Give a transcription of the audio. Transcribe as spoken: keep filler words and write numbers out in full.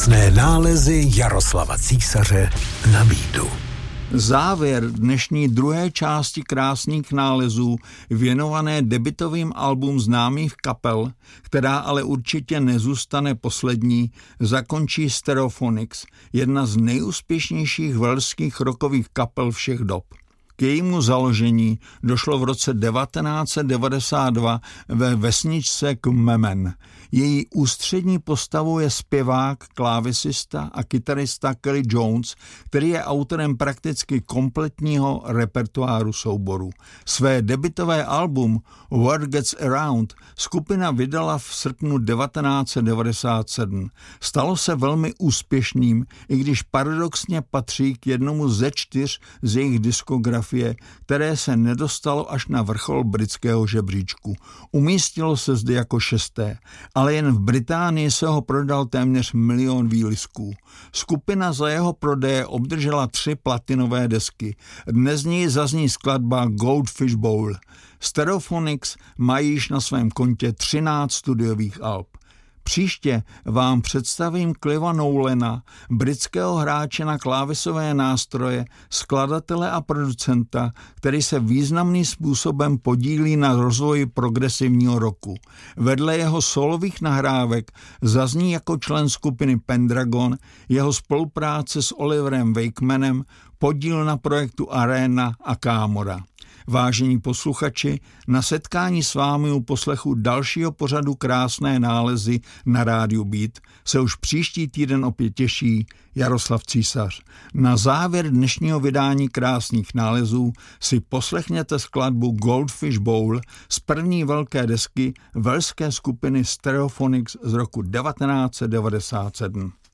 Krásné nálezy Jaroslava Císaře na beatu. Závěr dnešní druhé části krásných nálezů věnované debutovým album známých kapel, která ale určitě nezůstane poslední, zakončí Stereophonics, jedna z nejúspěšnějších velšských rockových kapel všech dob. K jejímu založení došlo v roce devatenáct set devadesát dva ve vesničce Kmemen. Její ústřední postavou je zpěvák, klávesista a kytarista Kelly Jones, který je autorem prakticky kompletního repertoáru souboru. Své debutové album Word Gets Around skupina vydala v srpnu devatenáct set devadesát sedm. Stalo se velmi úspěšným, i když paradoxně patří k jednomu ze čtyř z jejich diskografie, které se nedostalo až na vrchol britského žebříčku. Umístilo se zde jako šesté, ale jen v Británii se ho prodal téměř milion výlisků. Skupina za jeho prodeje obdržela tři platinové desky. Dnes z ní zazní skladba Goldfish Bowl. Stereophonics mají již na svém kontě třináct studiových alb. Příště vám představím Cliva Nowlena, britského hráče na klávesové nástroje, skladatele a producenta, který se významným způsobem podílí na rozvoji progresivního rocku. Vedle jeho solových nahrávek zazní jako člen skupiny Pendragon jeho spolupráce s Oliverem Wakemanem, podíl na projektu Arena a Kámora. Vážení posluchači, na setkání s vámi u poslechu dalšího pořadu Krásné nálezy na rádiu Beat se už příští týden opět těší Jaroslav Císař. Na závěr dnešního vydání Krásných nálezů si poslechněte skladbu Goldfish Bowl z první velké desky velšské skupiny Stereophonics z roku devatenáct set devadesát sedm.